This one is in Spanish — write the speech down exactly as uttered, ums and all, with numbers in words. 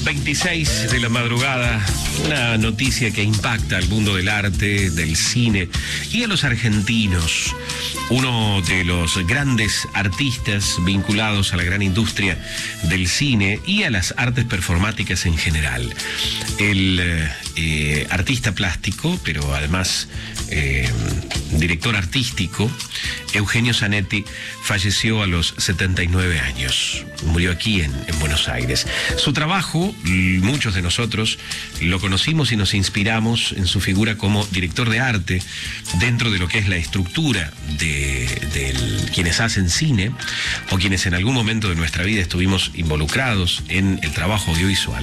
veintiséis de la madrugada, una noticia que impacta al mundo del arte, del cine y a los argentinos. Uno de los grandes artistas vinculados a la gran industria del cine y a las artes performáticas en general. El eh, artista plástico, pero además eh, director artístico, Eugenio Zanetti, falleció a los setenta y nueve años. Murió aquí en, en Buenos Aires. Su trabajo, muchos de nosotros lo conocimos y nos inspiramos en su figura como director de arte dentro de lo que es la estructura de, de quienes hacen cine o quienes en algún momento de nuestra vida estuvimos involucrados en el trabajo audiovisual.